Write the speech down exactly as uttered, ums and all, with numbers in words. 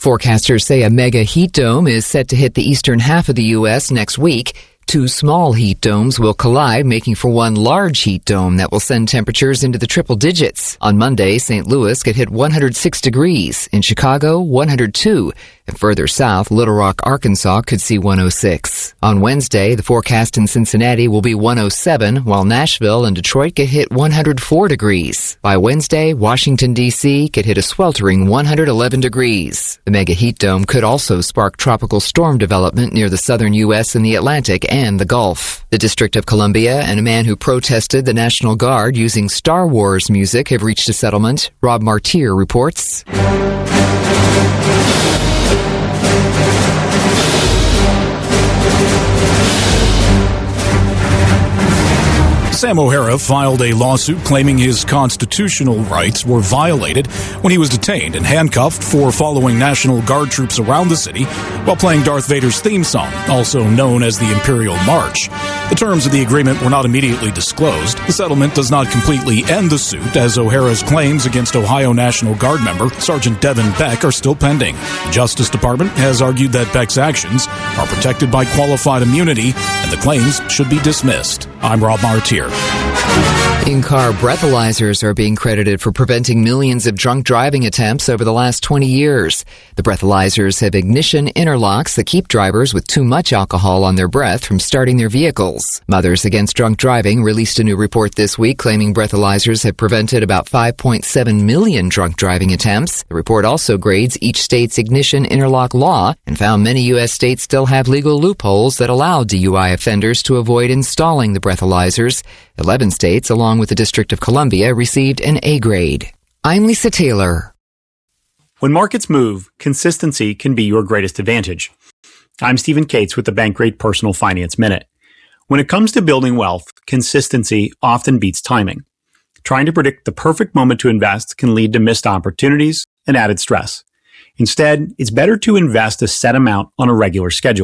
Forecasters say a mega heat dome is set to hit the eastern half of the U S next week. Two small heat domes will collide, making for one large heat dome that will send temperatures into the triple digits. On Monday, Saint Louis could hit one hundred six degrees. In Chicago, one hundred two. And further south, Little Rock, Arkansas could see one hundred six. On Wednesday, the forecast in Cincinnati will be one hundred seven, while Nashville and Detroit could hit one hundred four degrees. By Wednesday, Washington, D C could hit a sweltering one hundred eleven degrees. The mega heat dome could also spark tropical storm development near the southern U S and the Atlantic and the Gulf. The District of Columbia and a man who protested the National Guard using Star Wars music have reached a settlement. Rob Martier reports. Sam O'Hara filed a lawsuit claiming his constitutional rights were violated when he was detained and handcuffed for following National Guard troops around the city while playing Darth Vader's theme song, also known as the Imperial March. The terms of the agreement were not immediately disclosed. The settlement does not completely end the suit, as O'Hara's claims against Ohio National Guard member Sergeant Devin Beck are still pending. The Justice Department has argued that Beck's actions are protected by qualified immunity and the claims should be dismissed. I'm Rob Martier. In-car breathalyzers are being credited for preventing millions of drunk driving attempts over the last twenty years. The breathalyzers have ignition interlocks that keep drivers with too much alcohol on their breath from starting their vehicles. Mothers Against Drunk Driving released a new report this week claiming breathalyzers have prevented about five point seven million drunk driving attempts. The report also grades each state's ignition interlock law and found many U S states still have legal loopholes that allow D U I offenders to avoid installing the breathalyzers. Eleven states, along with the District of Columbia, received an A grade. I'm Lisa Taylor. When markets move, consistency can be your greatest advantage. I'm Stephen Cates with the Bankrate Personal Finance Minute. When it comes to building wealth, consistency often beats timing. Trying to predict the perfect moment to invest can lead to missed opportunities and added stress. Instead, it's better to invest a set amount on a regular schedule.